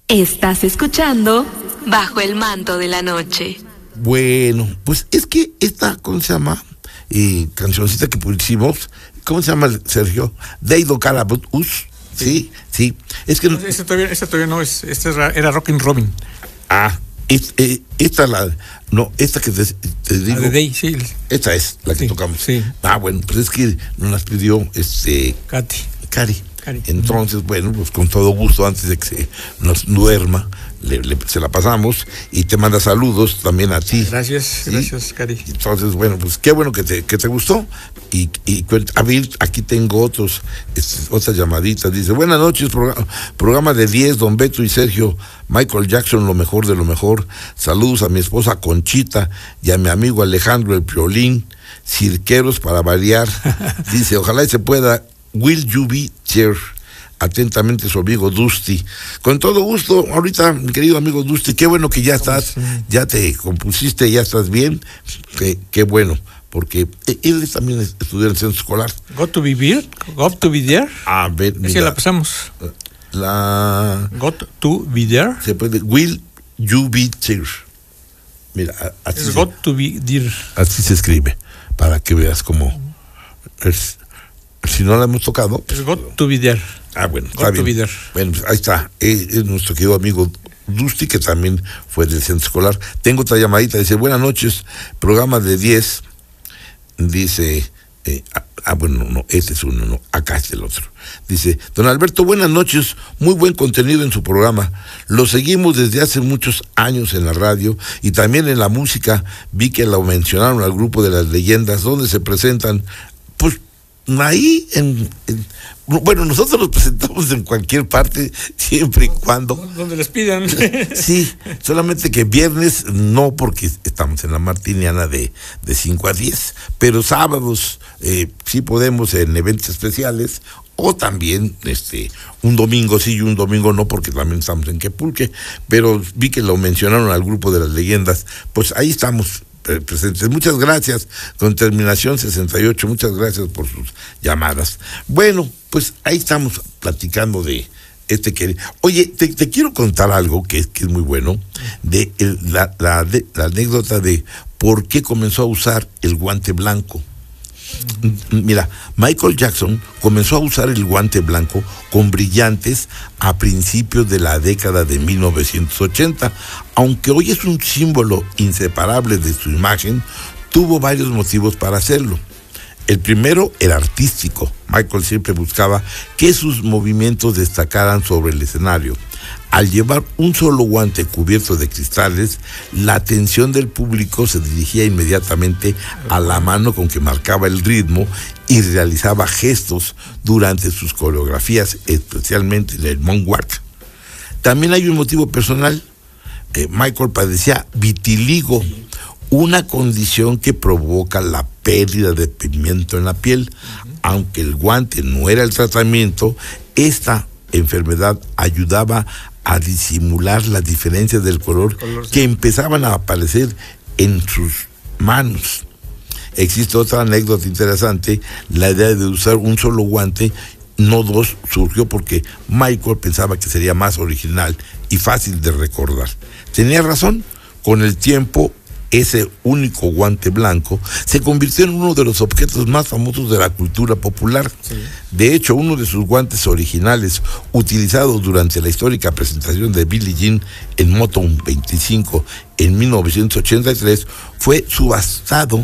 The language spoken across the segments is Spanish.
Estás escuchando Bajo el Manto de la Noche. Bueno, pues es que esta, ¿cómo se llama? Cancioncita que pusimos, ¿cómo se llama, Sergio? Deido Calabus. Sí. Es que esta todavía no es, era Rockin' Robin. Esta que te digo. La de Day, sí. Esta es la que tocamos. Sí. Bueno, pues es que nos las pidió Cari. Entonces, bueno, pues con todo gusto, antes de que se nos duerma, se la pasamos y te manda saludos también a ti. Gracias, Cari. Entonces, bueno, pues qué bueno que te gustó. Y a ver, aquí tengo otras llamaditas. Dice, buenas noches, programa de 10, don Beto y Sergio. Michael Jackson, lo mejor de lo mejor. Saludos a mi esposa Conchita y a mi amigo Alejandro el Piolín, cirqueros para variar. Dice, ojalá y se pueda. Will you be there? Atentamente su amigo Dusty. Con todo gusto, ahorita, mi querido amigo Dusty, qué bueno que ya estás, ya te compusiste, ya estás bien, qué bueno, porque él también estudió en el centro escolar. Got to be there. A ver, mira. Sí, la pasamos. Got to be there. Se puede, Will you be there? Mira, así got to be there. Así se escribe, para que veas cómo es. Si no la hemos tocado. Es got to be there. Bueno, está bien. Bueno, pues ahí está. Es nuestro querido amigo Dusty, que también fue del centro escolar. Tengo otra llamadita. Dice, buenas noches, programa de 10. Dice, bueno, no, este es uno, no, acá es el otro. Dice, don Alberto, buenas noches, muy buen contenido en su programa. Lo seguimos desde hace muchos años en la radio y también en la música. Vi que lo mencionaron al grupo de las leyendas, donde se presentan, pues, ahí bueno, nosotros nos presentamos en cualquier parte, siempre y cuando donde les pidan. Sí, solamente que viernes no, porque estamos en la Martiniana de 5 a 10, pero sábados sí podemos en eventos especiales, o también un domingo sí y un domingo no, porque también estamos en Quepulque, pero vi que lo mencionaron al grupo de las leyendas, pues ahí estamos presentes. Muchas gracias, con terminación 68, muchas gracias por sus llamadas. Bueno, pues ahí estamos platicando de que... Oye, te quiero contar algo que es muy bueno, de la anécdota de por qué comenzó a usar el guante blanco. Mira, Michael Jackson comenzó a usar el guante blanco con brillantes a principios de la década de 1980. Aunque hoy es un símbolo inseparable de su imagen, tuvo varios motivos para hacerlo. El primero era artístico. Michael siempre buscaba que sus movimientos destacaran sobre el escenario. Al llevar un solo guante cubierto de cristales, la atención del público se dirigía inmediatamente a la mano con que marcaba el ritmo y realizaba gestos durante sus coreografías, especialmente en el moonwalk. También hay un motivo personal. Michael padecía vitiligo, una condición que provoca la pérdida de pigmento en la piel. Aunque el guante no era el tratamiento, esta enfermedad ayudaba a disimular las diferencias del color que empezaban a aparecer en sus manos. Existe otra anécdota interesante. La idea de usar un solo guante, no dos, surgió porque Michael pensaba que sería más original y fácil de recordar. Tenía razón. Con el tiempo, ese único guante blanco se convirtió en uno de los objetos más famosos de la cultura popular. Sí. De hecho, uno de sus guantes originales, utilizados durante la histórica presentación de Billie Jean en Motown 25 en 1983, fue subastado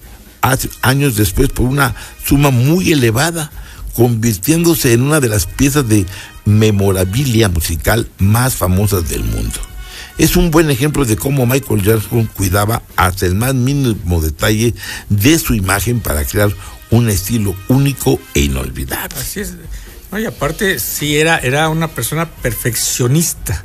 años después por una suma muy elevada, convirtiéndose en una de las piezas de memorabilia musical más famosas del mundo. Es un buen ejemplo de cómo Michael Jackson cuidaba hasta el más mínimo detalle de su imagen para crear un estilo único e inolvidable. Así es. No, y aparte, sí, era una persona perfeccionista.